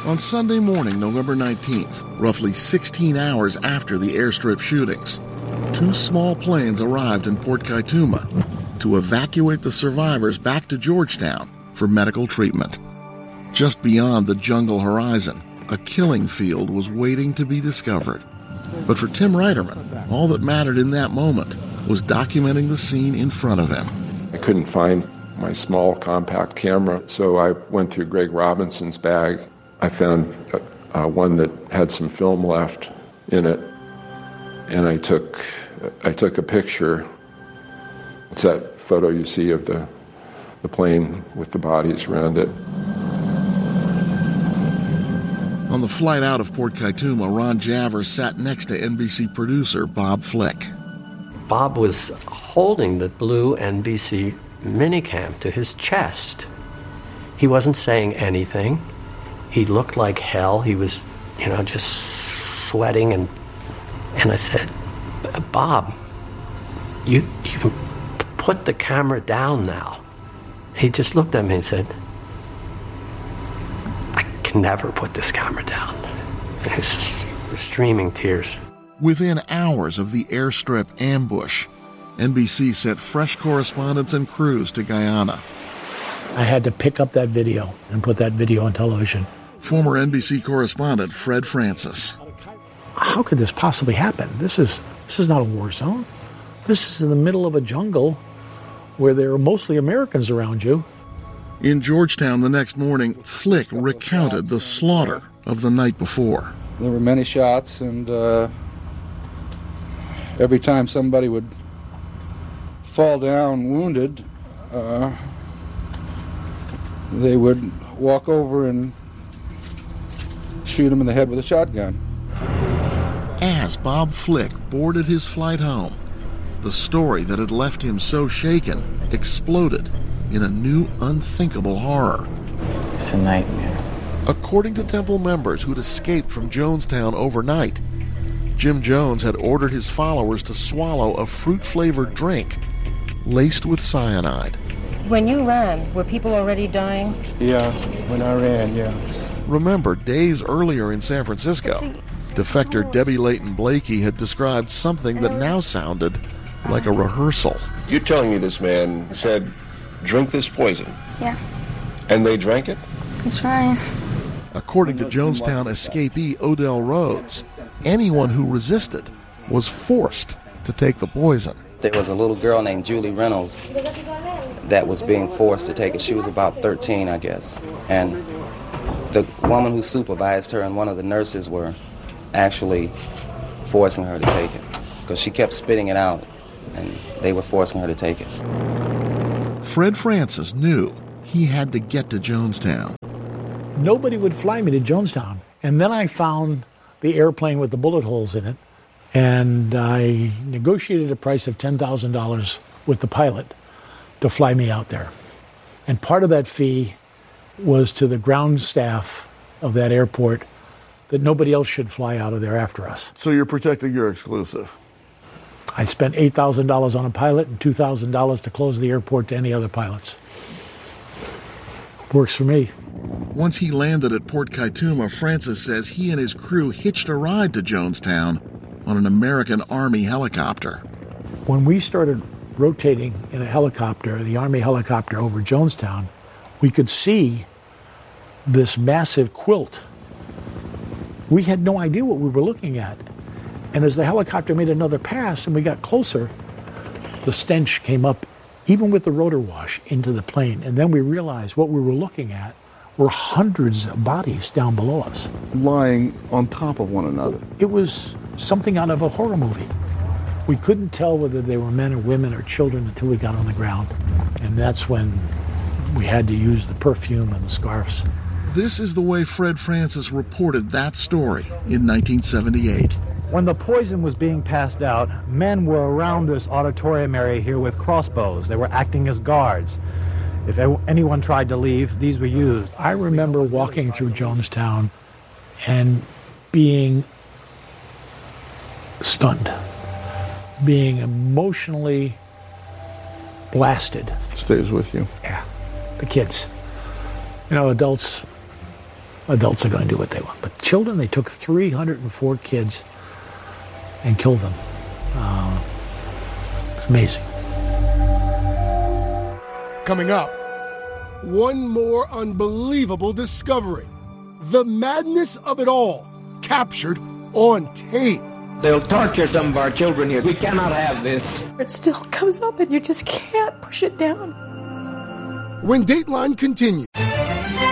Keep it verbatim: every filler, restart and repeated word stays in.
On Sunday morning, November nineteenth, roughly sixteen hours after the airstrip shootings, two small planes arrived in Port Kaituma to evacuate the survivors back to Georgetown for medical treatment. Just beyond the jungle horizon, a killing field was waiting to be discovered. But for Tim Reiterman, all that mattered in that moment was documenting the scene in front of him. I couldn't find my small compact camera, so I went through Greg Robinson's bag. I found uh, one that had some film left in it, and I took I took a picture. It's that photo you see of the the plane with the bodies around it. On the flight out of Port Kaituma, Ron Javers sat next to N B C producer Bob Flick. Bob was holding the blue N B C minicam to his chest. He wasn't saying anything. He looked like hell. He was, you know, just sweating. And and I said, Bob, you, you can put the camera down now. He just looked at me and said, I can never put this camera down. And he was just streaming tears. Within hours of the airstrip ambush, N B C sent fresh correspondents and crews to Guyana. I had to pick up that video and put that video on television. Former N B C correspondent Fred Francis. How could this possibly happen? This is this is not a war zone. This is in the middle of a jungle where there are mostly Americans around you. In Georgetown the next morning, Flick recounted the slaughter of the night before. There were many shots, and uh, every time somebody would fall down wounded, uh, they would walk over and shoot him in the head with a shotgun. As Bob Flick boarded his flight home, the story that had left him so shaken exploded in a new unthinkable horror. It's a nightmare. According to Temple members who'd escaped from Jonestown overnight, Jim Jones had ordered his followers to swallow a fruit-flavored drink laced with cyanide. When you ran, were people already dying? Yeah, when I ran, yeah. Remember, days earlier in San Francisco, defector Debbie Layton Blakey had described something that now sounded like a rehearsal. You're telling me this man said, drink this poison? Yeah. And they drank it? That's right. According to Jonestown escapee Odell Rhodes, anyone who resisted was forced to take the poison. There was a little girl named Julie Reynolds that was being forced to take it. She was about thirteen, I guess. And the woman who supervised her and one of the nurses were actually forcing her to take it because she kept spitting it out, and they were forcing her to take it. Fred Francis knew he had to get to Jonestown. Nobody would fly me to Jonestown. And then I found the airplane with the bullet holes in it, and I negotiated a price of ten thousand dollars with the pilot to fly me out there. And part of that fee was to the ground staff of that airport that nobody else should fly out of there after us. So you're protecting your exclusive. I spent eight thousand dollars on a pilot and two thousand dollars to close the airport to any other pilots. Works for me. Once he landed at Port Kaituma, Francis says he and his crew hitched a ride to Jonestown on an American Army helicopter. When we started rotating in a helicopter, the Army helicopter over Jonestown, we could see this massive quilt. We had no idea what we were looking at. And as the helicopter made another pass and we got closer, the stench came up, even with the rotor wash, into the plane. And then we realized what we were looking at were hundreds of bodies down below us. Lying on top of one another. It was something out of a horror movie. We couldn't tell whether they were men or women or children until we got on the ground. And that's when we had to use the perfume and the scarves. This is the way Fred Francis reported that story in nineteen seventy-eight. When the poison was being passed out, men were around this auditorium area here with crossbows. They were acting as guards. If anyone tried to leave, these were used. I remember walking through Jonestown and being stunned, being emotionally blasted. Stays with you. Yeah, the kids. You know, adults Adults are going to do what they want. But children, they took three hundred four kids and killed them. Uh, it's amazing. Coming up, one more unbelievable discovery. The madness of it all, captured on tape. They'll torture some of our children here. We cannot have this. It still comes up and you just can't push it down. When Dateline continues.